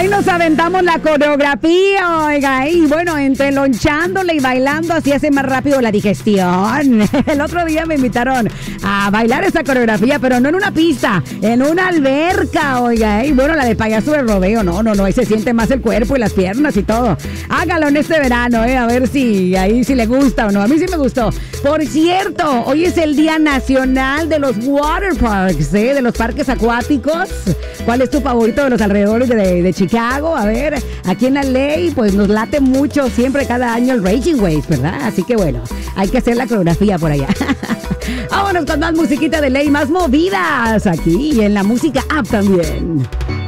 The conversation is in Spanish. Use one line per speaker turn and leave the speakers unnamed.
Ahí nos aventamos la coreografía, oiga, y bueno, entre lonchándole y bailando, así hace más rápido la digestión. El otro día me invitaron a bailar esa coreografía, pero no en una pista, en una alberca, oiga, y bueno, la de payaso de rodeo, no, ahí se siente más el cuerpo y las piernas y todo. Hágalo en este verano, a ver si ahí sí le gusta o no. A mí sí me gustó. Por cierto, hoy es el Día Nacional de los Water Parks, de los parques acuáticos. ¿Cuál es tu favorito de los alrededores de Chicago? A ver, aquí en la ley, pues nos late mucho siempre cada año el Raging Waves, ¿verdad? Así que bueno, hay que hacer la coreografía por allá. Vámonos con más musiquita de ley, más movidas aquí y en la música app también.